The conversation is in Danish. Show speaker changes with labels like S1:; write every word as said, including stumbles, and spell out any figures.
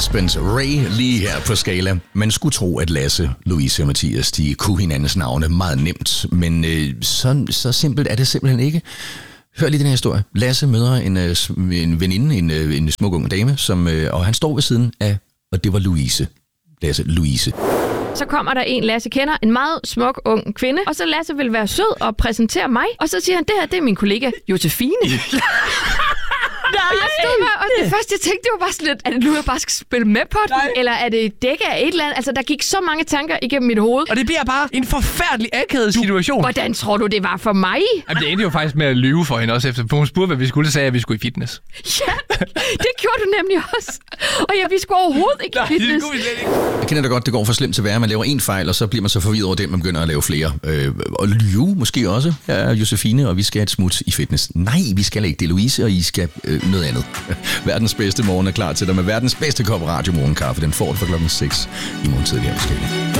S1: Husband, Ray lige her på Skala. Man skulle tro, at Lasse, Louise og Mathias, de kunne hinandens navne meget nemt, men øh, så, så simpelt er det simpelthen ikke. Hør lige den her historie. Lasse møder en, en veninde, en, en smuk ung dame, som, og han står ved siden af, og det var Louise. Lasse, Louise.
S2: Så kommer der en, Lasse kender, en meget smuk ung kvinde, og så Lasse vil være sød og præsentere mig, og så siger han, det her, det er min kollega, Josefine. Nej. Og jeg stod bare, og det første, jeg tænkte, det var bare sådan lidt, er det nu, jeg bare skal spille med på den? Nej. Eller er det dække af et eller andet? Altså, der gik så mange tanker igennem mit hoved.
S3: Og det bliver bare en forfærdelig akavet situation.
S2: Hvordan tror du, det var for mig?
S3: Jamen, det endte jo faktisk med at lyve for hende også efter. For hun spurgte, hvad vi skulle, så sagde jeg, at vi skulle i fitness.
S2: Ja, det gjorde du nemlig også. Og ja, vi skulle overhovedet ikke i fitness. Nej, det skulle vi slet ikke.
S1: Jeg kender da godt, det går for slemt til at være. Man laver en fejl, og så bliver man så forvirret over det, man begynder at lave flere. Øh, og lyve måske også. Jeg er Josefine, og vi skal have et smut i fitness. Nej, vi skal ikke. Det er Louise, og I skal øh, noget andet. Verdens bedste morgen er klar til dig med verdens bedste kop radio morgenkaffe. Den får du fra klokken seks i morgen tidligere.